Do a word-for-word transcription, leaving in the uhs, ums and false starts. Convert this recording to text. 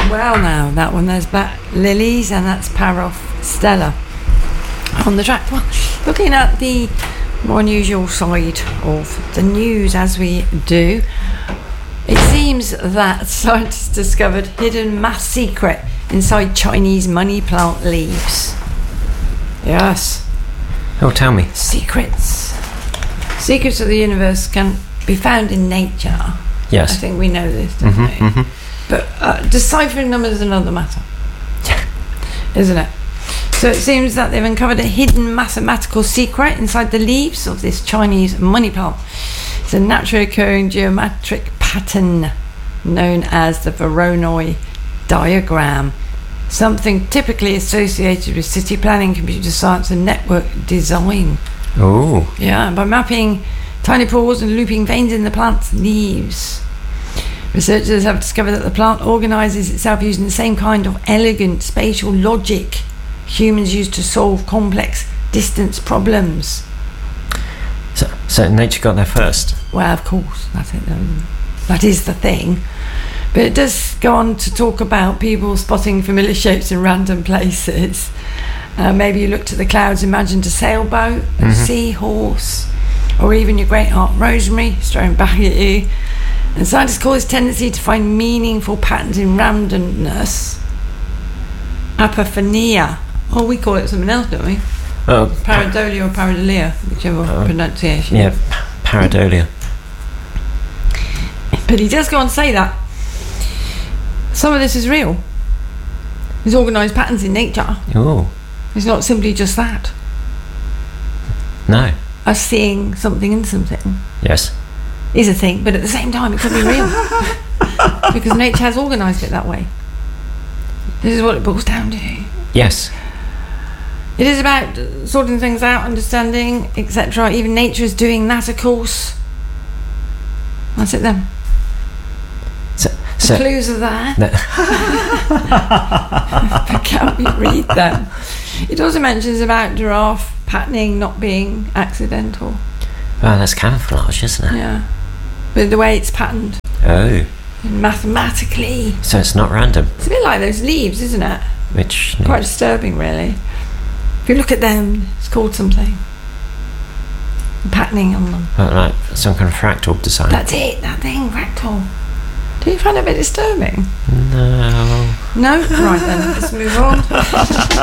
well now, that one. There's Black Lilies, and that's Parof Stella on the track. Well, looking at the more unusual side of the news, as we do, it seems that scientists discovered hidden math secret inside Chinese money plant leaves. Yes. Oh, tell me. Secrets. Secrets of the universe can be found in nature. Yes. I think we know this, don't mm-hmm, we? Mm-hmm. But uh, deciphering them is another matter, isn't it? So it seems that they've uncovered a hidden mathematical secret inside the leaves of this Chinese money plant. It's a naturally occurring geometric pattern known as the Voronoi diagram, something typically associated with city planning, computer science and network design. Oh. Yeah, by mapping tiny pores and looping veins in the plant's leaves, researchers have discovered that the plant organises itself using the same kind of elegant spatial logic humans use to solve complex distance problems. So, so nature got there first? Well, of course, that's it. Um, that is the thing. But it does go on to talk about people spotting familiar shapes in random places. Uh, maybe you looked at the clouds, imagined a sailboat, a mm-hmm. seahorse, or even your great aunt Rosemary strolling back at you. And scientists call this tendency to find meaningful patterns in randomness apophenia. Oh, we call it something else, don't we? Oh, Pareidolia or pareidolia, whichever uh, pronunciation. Yeah, pareidolia. But he does go on to say that some of this is real. There's organised patterns in nature. Oh. It's not simply just that. No. Us seeing something in something. Yes. Is a thing, but at the same time it could be real. Because nature has organised it that way. This is what it boils down to. Yes. It is about sorting things out, understanding, et cetera. Even nature is doing that, of course. That's it then. So, the so clues are there. No. But can't we read them? It also mentions about giraffe patterning not being accidental. Well, that's camouflage, isn't it? Yeah. But the way it's patterned. Oh. Mathematically. So it's not random. It's a bit like those leaves, isn't it? Which quite leaves? Disturbing, really. If you look at them, it's called something. The patterning on them. Oh, like some kind of fractal design. That's it, that thing, fractal. Do you find it a bit disturbing? No. No? Right then, let's move on.